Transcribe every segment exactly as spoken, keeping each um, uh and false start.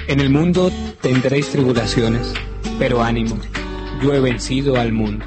En el mundo tendréis tribulaciones, pero ánimo, yo he vencido al mundo.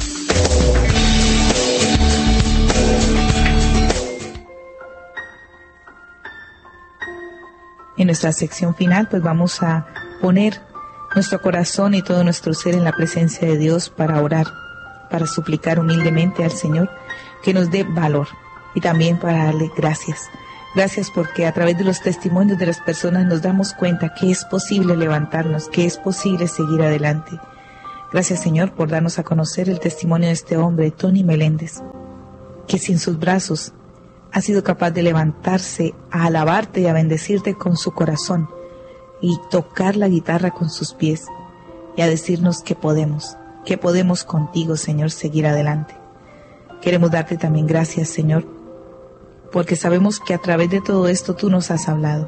En nuestra sección final, pues vamos a poner nuestro corazón y todo nuestro ser en la presencia de Dios para orar, para suplicar humildemente al Señor que nos dé valor y también para darle gracias. Gracias porque a través de los testimonios de las personas nos damos cuenta que es posible levantarnos, que es posible seguir adelante. Gracias, Señor, por darnos a conocer el testimonio de este hombre, Tony Meléndez, que sin sus brazos ha sido capaz de levantarse a alabarte y a bendecirte con su corazón y tocar la guitarra con sus pies y a decirnos que podemos, que podemos contigo, Señor, seguir adelante. Queremos darte también gracias, Señor, porque sabemos que a través de todo esto tú nos has hablado.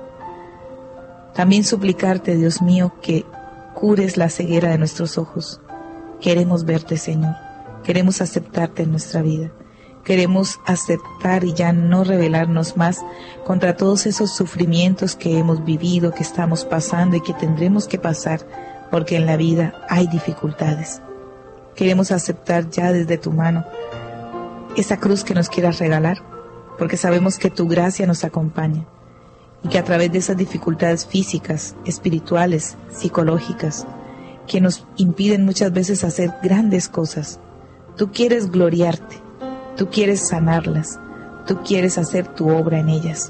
También suplicarte, Dios mío, que cures la ceguera de nuestros ojos. Queremos verte, Señor. Queremos aceptarte en nuestra vida. Queremos aceptar y ya no rebelarnos más contra todos esos sufrimientos que hemos vivido, que estamos pasando y que tendremos que pasar, porque en la vida hay dificultades. Queremos aceptar ya desde tu mano esa cruz que nos quieras regalar, porque sabemos que tu gracia nos acompaña y que a través de esas dificultades físicas, espirituales, psicológicas, que nos impiden muchas veces hacer grandes cosas, tú quieres gloriarte, tú quieres sanarlas, tú quieres hacer tu obra en ellas.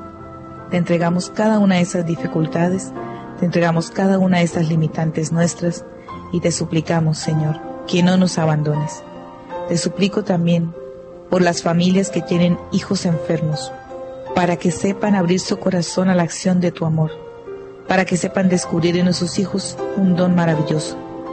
Te entregamos cada una de esas dificultades, te entregamos cada una de esas limitantes nuestras y te suplicamos, Señor, que no nos abandones. Te suplico también por las familias que tienen hijos enfermos, para que sepan abrir su corazón a la acción de tu amor, para que sepan descubrir en nuestros hijos un don maravilloso.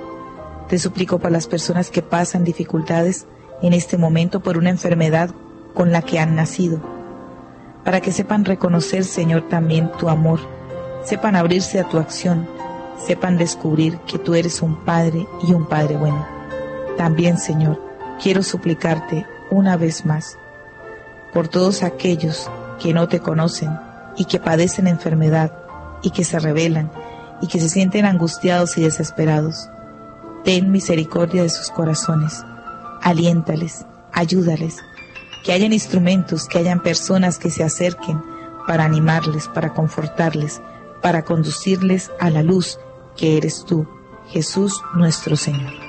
Te suplico por las personas que pasan dificultades en este momento por una enfermedad con la que han nacido, para que sepan reconocer, Señor, también tu amor, sepan abrirse a tu acción, sepan descubrir que tú eres un Padre y un Padre bueno. También, Señor, quiero suplicarte una vez más por todos aquellos que no te conocen y que padecen enfermedad y que se rebelan y que se sienten angustiados y desesperados. Ten misericordia de sus corazones, aliéntales, ayúdales, que hayan instrumentos, que hayan personas que se acerquen para animarles, para confortarles, para conducirles a la luz que eres tú, Jesús nuestro Señor.